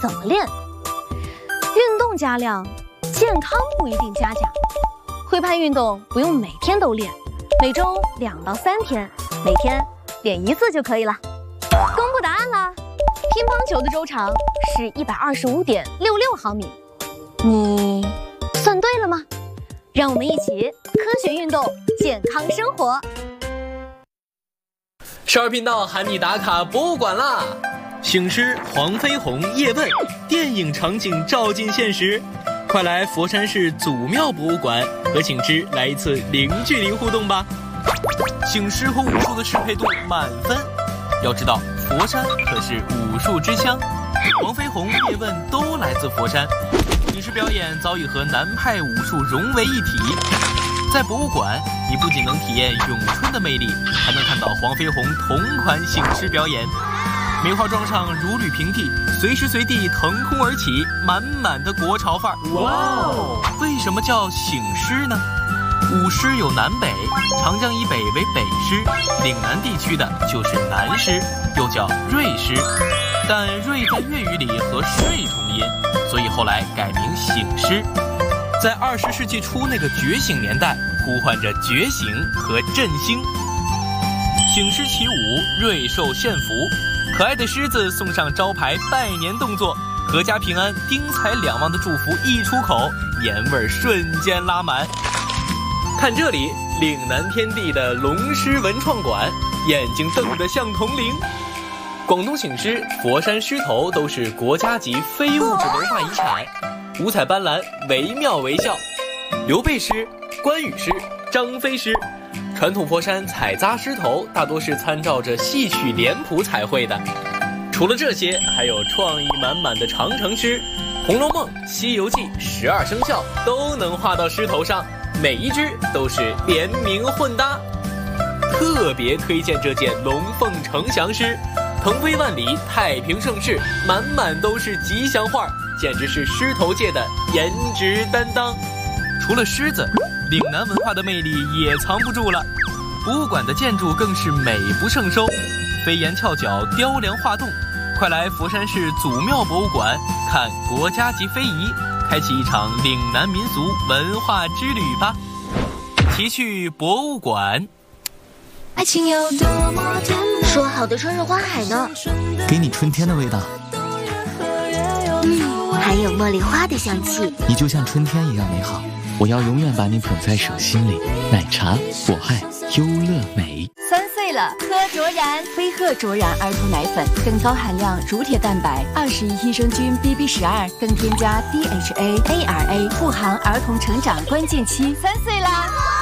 怎么练。运动加量，健康不一定加价。挥拍运动不用每天都练，每周2到3天，每天练1次就可以了。公布答案啦！乒乓球的周长是125.66毫米，你算对了吗？让我们一起科学运动，健康生活。 少儿频道喊你打卡博物馆啦！醒狮黄飞鸿叶问，电影场景照进现实。快来佛山市祖庙博物馆和醒狮来一次零距离互动吧！醒狮和武术的适配度满分。要知道，佛山可是武术之乡，黄飞鸿、叶问都来自佛山。醒狮表演早已和南派武术融为一体。在博物馆，你不仅能体验咏春的魅力，还能看到黄飞鸿同款醒狮表演。梅花桩上如履平地，随时随地腾空而起，满满的国潮范儿。哇哦！为什么叫醒狮呢？舞狮有南北，长江以北为北狮，岭南地区的就是南狮，又叫瑞狮。但瑞在粤语里和睡同音，所以后来改名醒狮。在20世纪初那个觉醒年代，呼唤着觉醒和振兴。醒狮起舞，瑞兽献福。可爱的狮子送上招牌拜年动作，阖家平安、丁财两旺的祝福一出口，年味瞬间拉满。看这里，岭南天地的龙狮文创馆，眼睛瞪得像铜铃。广东醒狮、佛山狮头都是国家级非物质文化遗产，五彩斑斓，惟妙惟肖。刘备狮、关羽狮、张飞狮。传统佛山采扎狮头大多是参照着戏曲脸谱彩绘的。除了这些，还有创意满满的长城狮，《红楼梦》《西游记》12生肖都能画到狮头上，每一只都是联名混搭。特别推荐这件龙凤呈祥狮，腾飞万里，太平盛世，满满都是吉祥话，简直是狮头界的颜值担当。除了狮子，岭南文化的魅力也藏不住了，博物馆的建筑更是美不胜收，飞檐翘角，雕梁画栋。快来佛山市祖庙博物馆看国家级非遗，开启一场岭南民俗文化之旅吧！齐去博物馆。 爱情有多么甜美， 说好的春日花海呢？ 给你春天的味道。 还有茉莉花的香气。 你就像春天一样美好，我要永远把你捧在手心里。奶茶，我爱优乐美。 3岁了，喝卓然，飞鹤卓然儿童奶粉，更高含量乳铁蛋白，21益生菌 BB12，更添加 DHA、ARA， 护航儿童成长关键期。3岁啦！